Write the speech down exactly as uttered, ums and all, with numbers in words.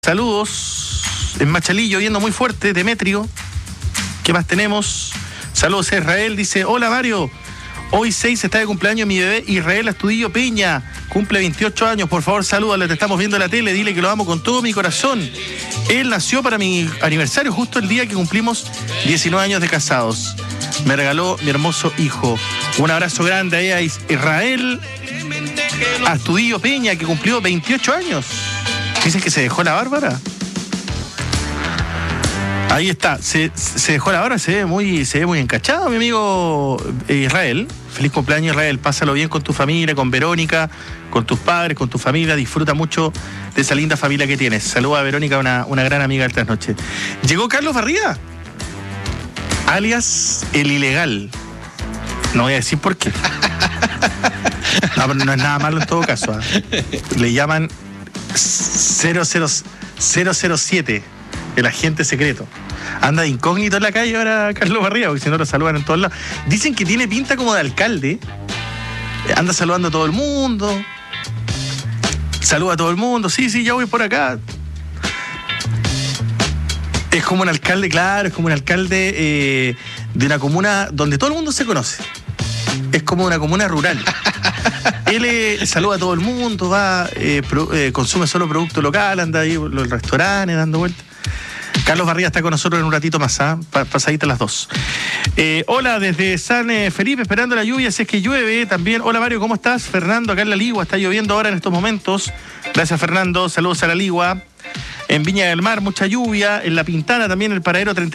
Saludos. En Machalí lloviendo muy fuerte, Demetrio. ¿Qué más tenemos? Saludos a Israel, dice: hola Mario, hoy seis está de cumpleaños mi bebé Israel Astudillo Peña, cumple veintiocho años, por favor salúdale, te estamos viendo en la tele, dile que lo amo con todo mi corazón. Él nació para mi aniversario justo el día que cumplimos diecinueve años de casados. Me regaló mi hermoso hijo. Un abrazo grande ahí a Israel Astudillo Peña, que cumplió veintiocho años. Dicen que se dejó la Bárbara. Ahí está, se, se dejó la barba, se ve muy, se ve muy encachado, mi amigo Israel. Feliz cumpleaños, Israel. Pásalo bien con tu familia, con Verónica, con tus padres, con tu familia. Disfruta mucho de esa linda familia que tienes. Saluda a Verónica, una, una gran amiga del Trasnoche. Llegó Carlos Barría, alias El Ilegal. No voy a decir por qué. No, pero no es nada malo en todo caso, ¿eh? Le llaman cero cero siete. El agente secreto. Anda de incógnito en la calle ahora Carlos Barría, porque si no lo saludan en todos lados. Dicen que tiene pinta como de alcalde. Anda saludando a todo el mundo. Saluda a todo el mundo. Sí, sí, ya voy por acá. Es como un alcalde, claro, es como un alcalde eh, de una comuna donde todo el mundo se conoce. Es como una comuna rural. Él eh, saluda a todo el mundo, va, eh, pro, eh, consume solo producto local, anda ahí en los restaurantes dando vueltas. Carlos Barría está con nosotros en un ratito más, ¿ah? ¿eh? Pasadita las dos. Eh, hola, desde San eh, Felipe, esperando la lluvia, si es que llueve también. Hola Mario, ¿cómo estás? Fernando, acá en La Ligua, está lloviendo ahora en estos momentos. Gracias Fernando, saludos a La Ligua. En Viña del Mar, mucha lluvia. En La Pintana también, el paradero treinta